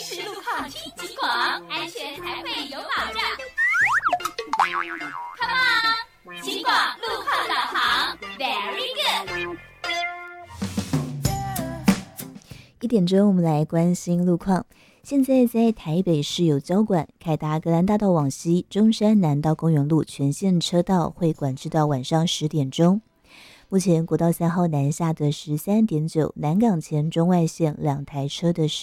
实路况听警广，安全才会有保障。Come on， 警广路况导航 ，Very good。 1点钟，我们来关心路况。现在在台北市有交管，凯达格兰大道往西，中山南到公园路全线车道会管制到晚上10点钟。目前国道3号南下的13.9南港前中外线2台车的